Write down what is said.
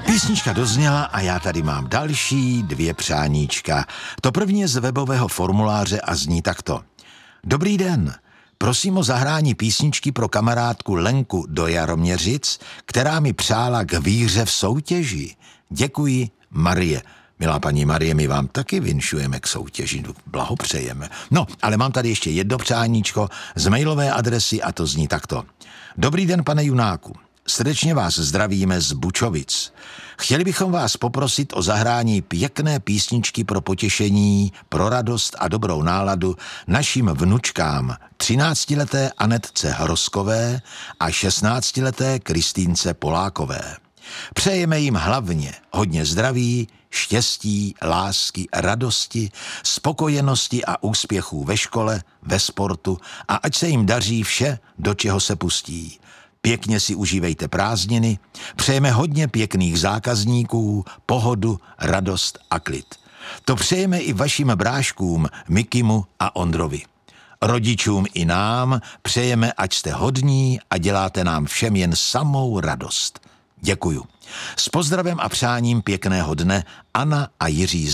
Písnička dozněla a já tady mám další 2 přáníčka. To první je z webového formuláře a zní takto. Dobrý den, prosím o zahrání písničky pro kamarádku Lenku do Jaroměřic, která mi přála k víře v soutěži. Děkuji, Marie. Milá paní Marie, my vám taky vinšujeme k soutěži, blahopřejeme. No, ale mám tady ještě jedno přáníčko z mailové adresy a to zní takto. Dobrý den, pane Junáku. Srdečně vás zdravíme z Bučovic. Chtěli bychom vás poprosit o zahrání pěkné písničky pro potěšení, pro radost a dobrou náladu našim vnučkám 13leté Anetce Hroskové a 16leté Kristýnce Polákové. Přejeme jim hlavně hodně zdraví, štěstí, lásky, radosti, spokojenosti a úspěchů ve škole, ve sportu a ať se jim daří vše, do čeho se pustí. Pěkně si užívejte prázdniny, přejeme hodně pěkných zákazníků, pohodu, radost a klid. To přejeme i vašim bráškům Mikimu a Ondrovi. Rodičům i nám přejeme, ať jste hodní a děláte nám všem jen samou radost. Děkuju. S pozdravem a přáním pěkného dne Anna a Jiří